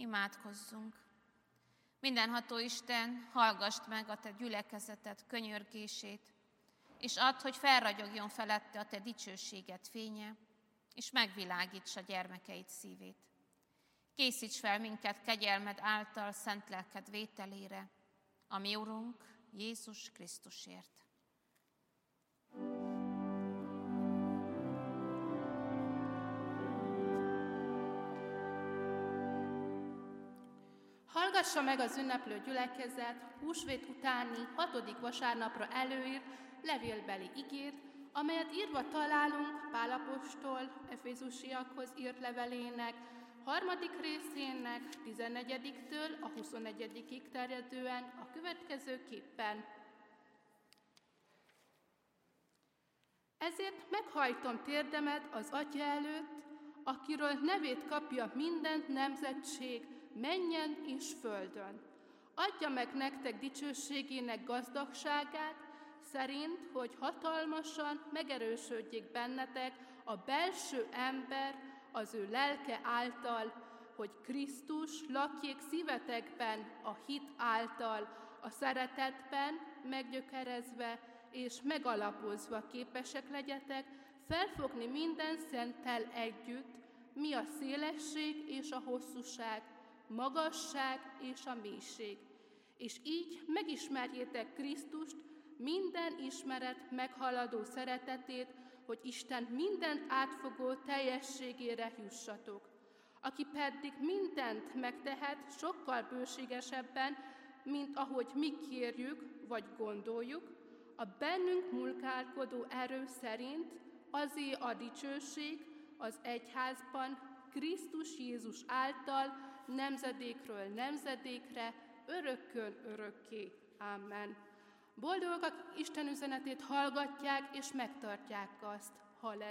Imádkozzunk! Mindenható Isten, hallgassd meg a Te gyülekezeted könyörgését, és add, hogy felragyogjon felette a Te dicsőséged fénye, és megvilágíts a gyermekeid szívét. Készíts fel minket kegyelmed által szent lelked vételére, a mi Urunk Jézus Krisztusért. Hallgassa meg az ünneplő gyülekezet húsvét utáni 6. vasárnapra előírt levélbeli igét, amelyet írva találunk Pál apostol Efézusiakhoz írt levelének 3. részének 14-től a 21-ig terjedően a következőképpen. Ezért meghajtom térdemet az Atya előtt, akiről nevét kapja minden nemzetség, mennyen és földön. Adja meg nektek dicsőségének gazdagságát, szerint, hogy hatalmasan megerősödjék bennetek a belső ember az ő lelke által, hogy Krisztus lakjék szívetekben a hit által, a szeretetben meggyökerezve és megalapozva képesek legyetek felfogni minden szenttel együtt, mi a szélesség és a hosszúság, magasság és a mélység, és így megismerjétek Krisztust, minden ismeret meghaladó szeretetét, hogy Isten mindent átfogó teljességére jussatok, aki pedig mindent megtehet sokkal bőségesebben, mint ahogy mi kérjük vagy gondoljuk, a bennünk munkálkodó erő szerint azé a dicsőség az egyházban, Krisztus Jézus által nemzedékről nemzedékre, örökkön örökké. Amen. Boldogok, akik Isten üzenetét hallgatják és megtartják azt. Halleluja!